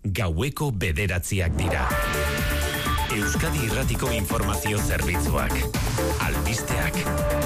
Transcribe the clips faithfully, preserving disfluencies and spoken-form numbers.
Gaueko bederatziak dira. Euskadi Irratiko Informazio Zerbitzuak. Albisteak.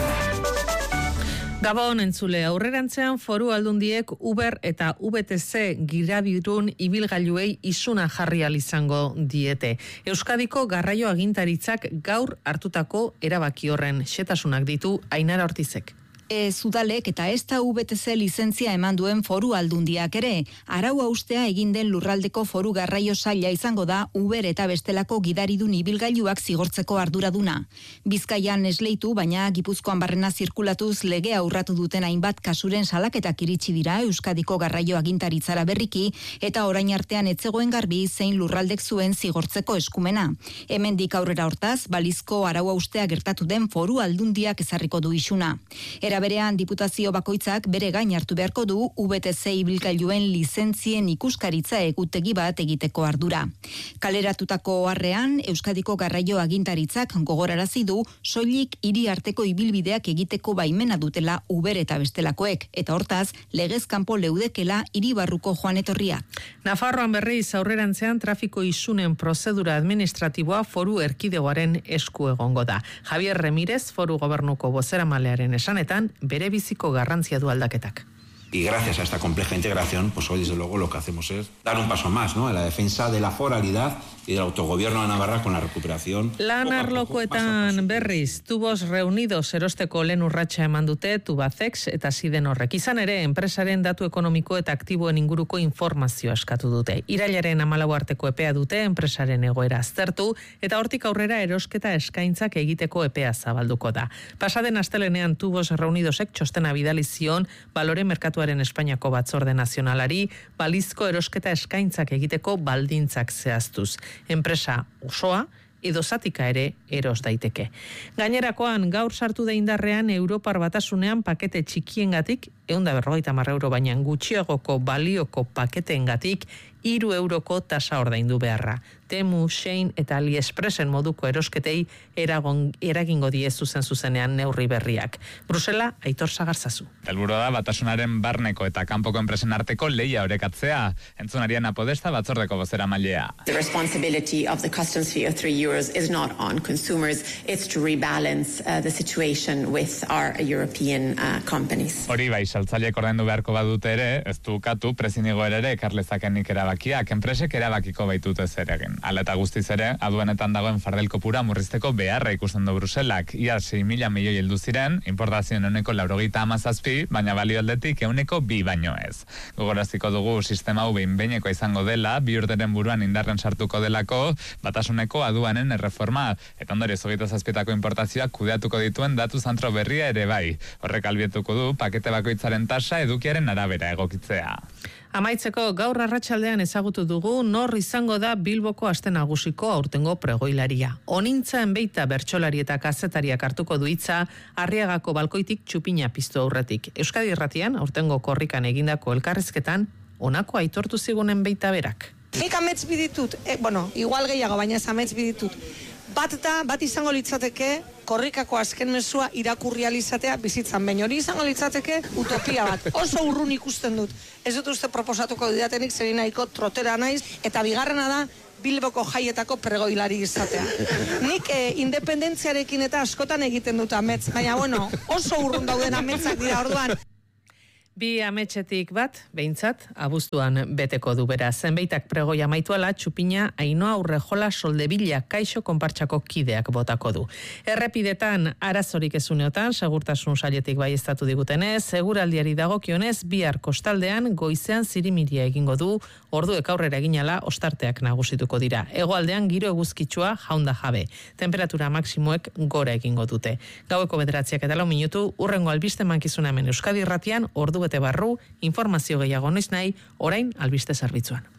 Gabon entzule, aurrerantzean Foru Aldundiek Uber eta U B T C girabirun ibilgailuei isuna jarri ahal izango diete. Euskadiko garraio agintaritzak gaur hartutako erabaki horren xetasunak ditu Ainara Ortizek. Ez udalek eta ez da U B T C lizentzia eman duen Foru Aldundiak ere. Arau haustea egin den lurraldeko foru garraio saila izango da Uber eta bestelako gidaridun ibilgailuak zigortzeko arduraduna. Bizkaian esleitu, baina Gipuzkoan barrena zirkulatuz legea urratu duten hainbat kasuren salaketak iritsi dira Euskadiko garraio agintaritzara berriki, eta orain artean etzegoen garbi zein lurraldek zuen zigortzeko eskumena. Hemendik aurrera hortaz, balizko arau haustea gertatu den Foru Aldundiak ezarriko du isuna. Era berean diputazio bakoitzak bere gain hartu beharko du U B T C ibilgailuen lizentzien ikuskaritza egutegi bat egiteko ardura. Kaleratutako oharrean, Euskadiko garraio agintaritzak gogorarazi du soilik hiri arteko ibilbideak egiteko baimena dutela Uber eta bestelakoek, eta hortaz, legez kanpo leudekela hiri barruko joan etorria. Nafarroan berriz aurrerantzean trafiko isunen prozedura administratiboa Foru Erkidegoaren esku egongo da. Javier Remírez, Foru Gobernuko bozeramalearen esanetan, bere biziko garrantzia du aldaketak. Y gracias a esta compleja integración, pues hoy desde luego lo que hacemos es dar un paso más, ¿no? En la defensa de la foralidad y del autogobierno de Navarra con la recuperación. Lan arlokoetan berriz, tubos reunidos erosteko lehen urratsa eman dute Tubacex eta Siden horrek. Izan ere, enpresaren datu ekonomiko eta aktiboen inguruko informazioa eskatu dute. Irailaren hamalau arteko epea dute enpresaren egoera aztertu, eta hortik aurrera erosketa eskaintzak egiteko epea zabalduko da. Pasaden astelenean tubos reunidosek txostena bidali zion Balore Merkatuaren Espainiako Batzorde Nazionalari balizko erosketa eskaintzak egiteko baldintzak zehaztuz. Enpresa osoa edo zatika ere eros daiteke. Gainerakoan, gaur sartu da indarrean Europar Batasunean pakete txikiengatik ehun eta berrogeita hamar euro baina gutxiagoko balioko paketeengatik hiru euroko tasa ordaindu beharra. Temu, Shein eta AliExpressen moduko erosketei eragon, eragingo die zuzen zuzenean neurri berriak. Brusela, Aitor Sagarzazu. Helburua da batasunaren barneko eta kanpoko enpresen arteko lehia orekatzea. Entzunariana Podesta batzordeko bozeramailea. The responsibility of the customs fee of three euros is not on consumers, it's to rebalance uh, the situation with our European uh, companies. Hori bai, saltzaileek ordaindu beharko badute ere, ez du ukatu prezinigo ere ekarlezakenik erabakiak, enpresek erabakiko baitute zer egin. Hala eta guztiz ere, aduanetan dagoen fardel kopura murrizteko beharra ikusten du Bruselak. Ia sei mila milioi heldu ziren, importazioen ehuneko laurogeita hamazazpi, baina balio aldetik ehuneko bi baino ez. Gogoraziko dugu sistema hau behin-behinekoa izango dela, bi urteren buruan indarren sartuko delako, batasuneko aduanen erreforma, eta ondorioz hogeita zazpietako importazioak kudeatuko dituen datu zantro berria ere bai. Horrek albietuko du, pakete bakoitzaren tasa edukiaren arabera egokitzea. Amaitzeko, gaur arratsaldean ezagutu dugu nor izango da Bilboko aste nagusiko aurtengo pregoilaria. Onintza enbeita bertsolari eta kazetariak hartuko du hitza Arriagako balkoitik txupina piztu aurretik. Euskadi Irratian aurtengo korrikan egindako elkarrizketan honako aitortu zigunen beita berak. Nik amets biditut, eh, bueno, igual gehiago, baina ez amets biditut. Bat da, bat izango litzateke, korrikako azken mezua irakurri alizatea bizitzan baino. Hori izango litzateke utopia bat. Oso urrun ikusten dut. Ez dut uste proposatuko didatenik, zeri nahiko trotera naiz, eta bigarrena da, Bilboko jaietako pregoilari izatea. Nik eh, independentziarekin eta askotan egiten dut amets, baina bueno, oso urrun dauden ametsak dira orduan. Bi ametxetik bat, behintzat, abuztuan beteko du bera. Zenbeitak pregoia maituala, txupina Ainhoa Urrejola Soldebila Kaixo konpartsako kideak botako du. Errepidetan arazorik ezuneotan, segurtasun sailetik baieztatu digutenez, seguraldiari dagokionez, bihar kostaldean goizean zirimiria egingo du, orduek aurrera eginala ostarteak nagusituko dira. Hegoaldean giro eguzkitsua jaunda jabe. Temperatura maksimoek gora egingo dute. Gaueko bederatziak eta lau minutu, urrengo albiste mankizuna hemen Euskadi Irratian, ordu bete barru, informazio gehiago noiz nahi, orain albiste zerbitzuan.